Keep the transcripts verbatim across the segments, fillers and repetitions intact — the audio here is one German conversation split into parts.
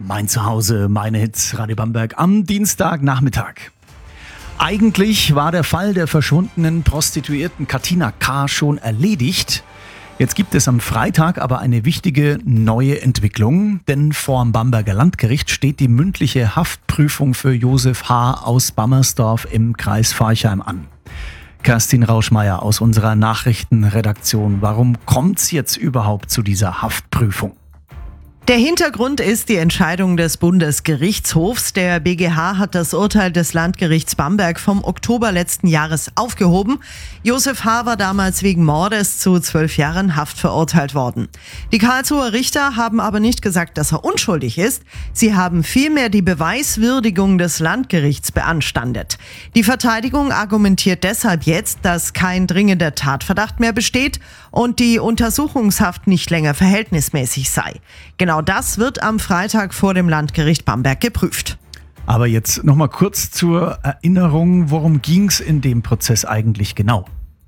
Mein Zuhause, meine Hits, Radio Bamberg am Dienstagnachmittag. Eigentlich war der Fall der verschwundenen Prostituierten Katina K. schon erledigt. Jetzt gibt es am Freitag aber eine wichtige neue Entwicklung, denn vor dem Bamberger Landgericht steht die mündliche Haftprüfung für Josef H. aus Bammersdorf im Kreis Forchheim an. Kerstin Rauschmeier aus unserer Nachrichtenredaktion, warum kommt es jetzt überhaupt zu dieser Haftprüfung? Der Hintergrund ist die Entscheidung des Bundesgerichtshofs. Der B G H hat das Urteil des Landgerichts Bamberg vom Oktober letzten Jahres aufgehoben. Josef H. war damals wegen Mordes zu zwölf Jahren Haft verurteilt worden. Die Karlsruher Richter haben aber nicht gesagt, dass er unschuldig ist. Sie haben vielmehr die Beweiswürdigung des Landgerichts beanstandet. Die Verteidigung argumentiert deshalb jetzt, dass kein dringender Tatverdacht mehr besteht und die Untersuchungshaft nicht länger verhältnismäßig sei. Genau das wird am Freitag vor dem Landgericht Bamberg geprüft. Aber jetzt nochmal kurz zur Erinnerung, worum ging es in dem Prozess eigentlich genau?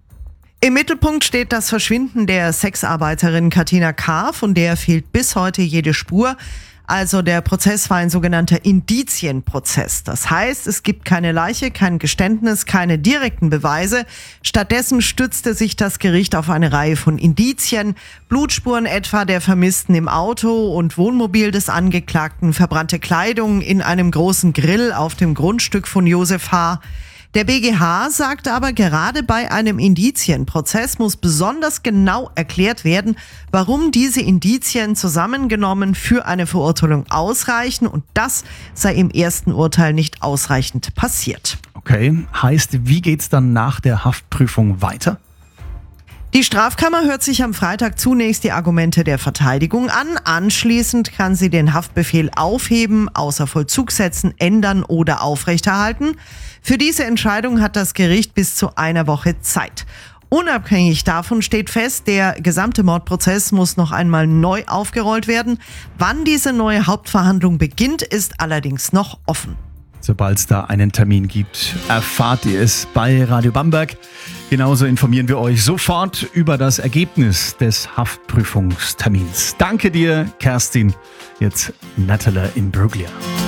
Im Mittelpunkt steht das Verschwinden der Sexarbeiterin Katina K., von der fehlt bis heute jede Spur. Also der Prozess war ein sogenannter Indizienprozess. Das heißt, es gibt keine Leiche, kein Geständnis, keine direkten Beweise. Stattdessen stützte sich das Gericht auf eine Reihe von Indizien, Blutspuren etwa der Vermissten im Auto und Wohnmobil des Angeklagten, verbrannte Kleidung in einem großen Grill auf dem Grundstück von Josef H. Der B G H sagt aber, gerade bei einem Indizienprozess muss besonders genau erklärt werden, warum diese Indizien zusammengenommen für eine Verurteilung ausreichen, und das sei im ersten Urteil nicht ausreichend passiert. Okay, heißt, wie geht's dann nach der Haftprüfung weiter? Die Strafkammer hört sich am Freitag zunächst die Argumente der Verteidigung an. Anschließend kann sie den Haftbefehl aufheben, außer Vollzug setzen, ändern oder aufrechterhalten. Für diese Entscheidung hat das Gericht bis zu einer Woche Zeit. Unabhängig davon steht fest, der gesamte Mordprozess muss noch einmal neu aufgerollt werden. Wann diese neue Hauptverhandlung beginnt, ist allerdings noch offen. Sobald es da einen Termin gibt, erfahrt ihr es bei Radio Bamberg. Genauso informieren wir euch sofort über das Ergebnis des Haftprüfungstermins. Danke dir, Kerstin. Jetzt Natalie Imbruglia.